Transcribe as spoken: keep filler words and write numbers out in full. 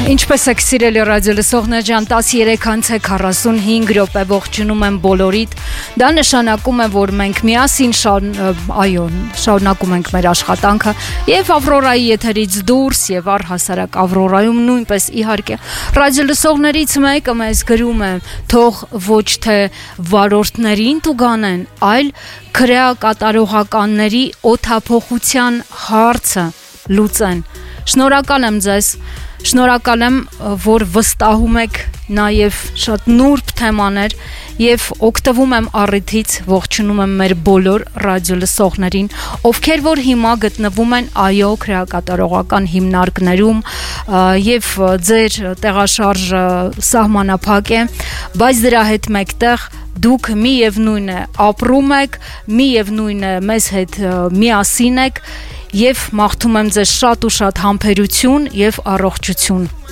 Ինչպես եք սիրելի ռադիոլսողներ ջան, տասներեք անց է քառասունհինգ րոպե ողջունում եմ բոլորիդ։ Դա նշանակում է, որ մենք միասին շարուն, այո, շարունակում ենք մեր աշխատանքը եւ Ավրորայի եթերից դուրս եւ առհասարակ Ավրորայում նույնպես իհարկե ռադիոլսողներից մեկը մեզ գրում է, թող ոչ թե վարորդներին տուգանեն, այլ քրեակատարողականների օդափոխության հարցը լուծեն։ Շնորհակալ եմ ձեզ, շնորհակալ եմ, որ վստահում եք նաև շատ նուրբ թեմաներ եւ օգտվում եմ առիթից, ողջունում եմ մեր բոլոր ռադիոլսողներին, ովքեր որ հիմա գտնվում են այո քրեակատարողական հիմնարկներում եւ ձեր տեղաշարժը սահմանափակ է, բայց դրա հետ մեկտեղ դուք միևնույն է ապրում եք, միևնույն է մեզ հետ միասին եք եւ մաղթում եմ ձեզ շատ ու շատ համբերություն եւ առողջություն։